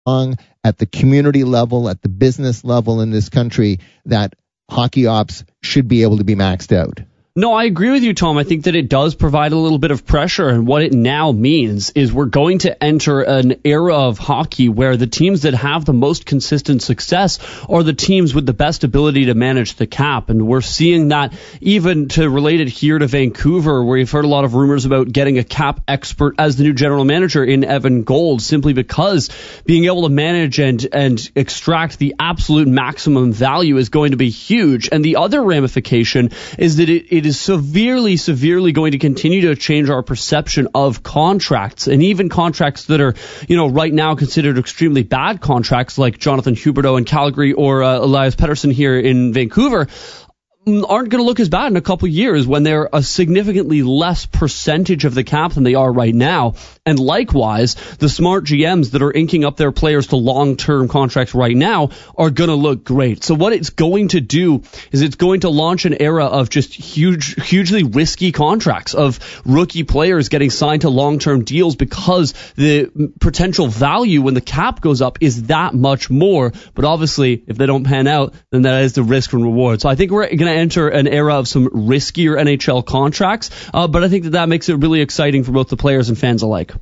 at the community level, at the business level in this country, that hockey ops should be able to be maxed out. No, I agree with you, Tom. I think that it does provide a little bit of pressure, and what it now means is we're going to enter an era of hockey where the teams that have the most consistent success are the teams with the best ability to manage the cap, and we're seeing that even to relate it here to Vancouver, where you've heard a lot of rumors about getting a cap expert as the new general manager in Evan Gold, simply because being able to manage and extract the absolute maximum value is going to be huge. And the other ramification is that it is severely going to continue to change our perception of contracts, and even contracts that are, right now considered extremely bad contracts, like Jonathan Huberdeau in Calgary or Elias Pettersson here in Vancouver, aren't going to look as bad in a couple years when they're a significantly less percentage of the cap than they are right now. And likewise, the smart GMs that are inking up their players to long-term contracts right now are going to look great. So what it's going to do is it's going to launch an era of just hugely risky contracts, of rookie players getting signed to long-term deals because the potential value when the cap goes up is that much more. But obviously, if they don't pan out, then that is the risk and reward. So I think we're going to enter an era of some riskier NHL contracts, but I think that makes it really exciting for both the players and fans alike.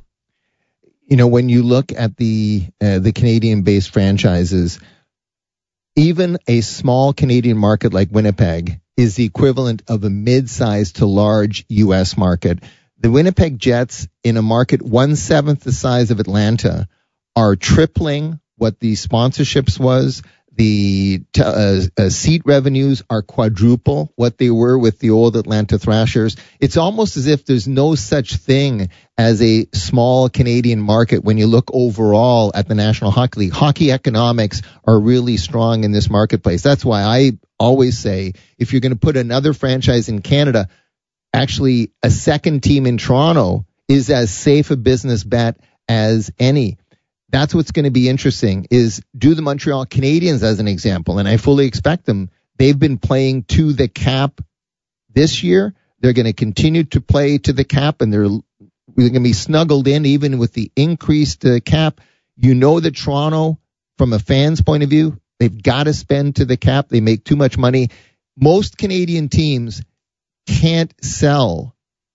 When you look at the Canadian-based franchises, even a small Canadian market like Winnipeg is the equivalent of a mid-sized to large U.S. market. The Winnipeg Jets, in a market 1/7 the size of Atlanta, are tripling what the sponsorships was. The seat revenues are quadruple what they were with the old Atlanta Thrashers. It's almost as if there's no such thing as a small Canadian market when you look overall at the National Hockey League. Hockey economics are really strong in this marketplace. That's why I always say, if you're going to put another franchise in Canada, actually a second team in Toronto is as safe a business bet as any. That's what's going to be interesting, is do the Montreal Canadiens as an example, and I fully expect them. They've been playing to the cap this year. They're going to continue to play to the cap, and they're going to be snuggled in even with the increased cap. That Toronto, from a fan's point of view, they've got to spend to the cap. They make too much money. Most Canadian teams can't sell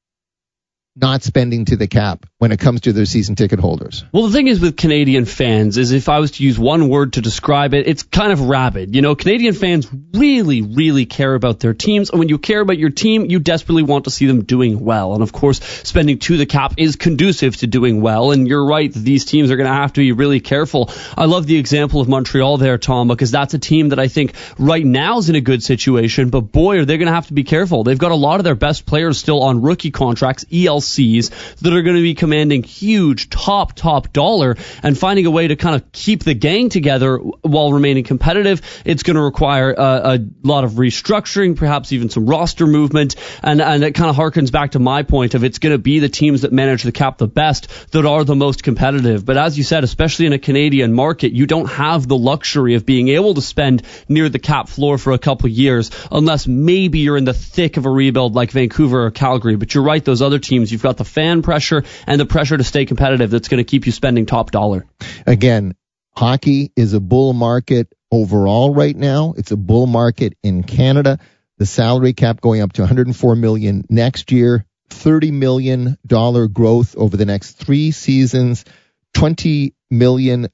not spending to the cap when it comes to their season ticket holders. Well, the thing is with Canadian fans is, if I was to use one word to describe it, it's kind of rabid. Canadian fans really care about their teams. And when you care about your team, you desperately want to see them doing well. And of course, spending to the cap is conducive to doing well. And you're right, these teams are going to have to be really careful. I love the example of Montreal there, Tom, because that's a team that I think right now is in a good situation. But boy, are they going to have to be careful. They've got a lot of their best players still on rookie contracts, ELCs, that are going to be commanding huge top dollar, and finding a way to kind of keep the gang together while remaining competitive. It's going to require a lot of restructuring, perhaps even some roster movement, and it kind of harkens back to my point of it's going to be the teams that manage the cap the best that are the most competitive. But as you said, especially in a Canadian market, you don't have the luxury of being able to spend near the cap floor for a couple of years, unless maybe you're in the thick of a rebuild like Vancouver or Calgary. But you're right, those other teams, you've got the fan pressure and the pressure to stay competitive that's going to keep you spending top dollar. Again, hockey is a bull market overall right now. It's a bull market in Canada. The salary cap going up to $104 million next year, $30 million growth over the next 3 seasons, $20 million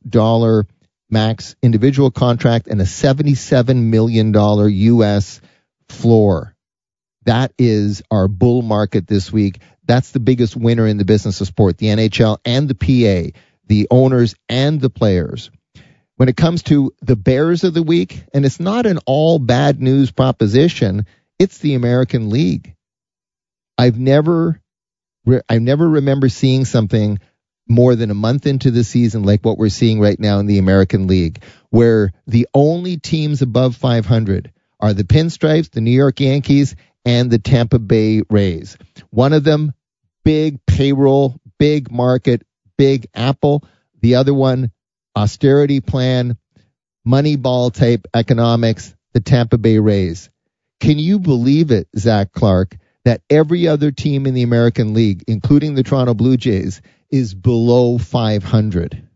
max individual contract, and a $77 million U.S. floor. That is our bull market this week. That's the biggest winner in the business of sport, the NHL and the PA, the owners and the players. When it comes to the Bears of the week, and it's not an all bad news proposition, it's the American League. I've never remember seeing something more than a month into the season like what we're seeing right now in the American League, where the only teams above 500 are the Pinstripes, the New York Yankees, and the Tampa Bay Rays. One of them, big payroll, big market, big apple. The other one, austerity plan, Moneyball type economics, the Tampa Bay Rays. Can you believe it, Zach Clark, that every other team in the American League, including the Toronto Blue Jays, is below 500?